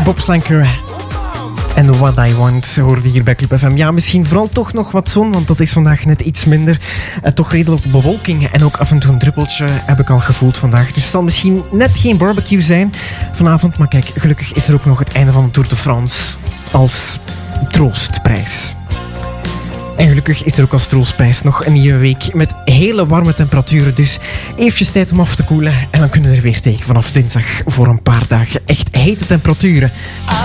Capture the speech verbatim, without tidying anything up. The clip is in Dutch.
Bob Sinclair en What I Want hoorde hier bij Club F M. Ja, misschien vooral toch nog wat zon, want dat is vandaag net iets minder. Uh, toch redelijk bewolking en ook af en toe een druppeltje heb ik al gevoeld vandaag. Dus het zal misschien net geen barbecue zijn vanavond. Maar kijk, gelukkig is er ook nog het einde van de Tour de France als troostprijs. En gelukkig is er ook als troostprijs nog een nieuwe week met hele warme temperaturen. Dus eventjes tijd om af te koelen. En dan kunnen we er weer tegen vanaf dinsdag voor een paar dagen echt hete temperaturen.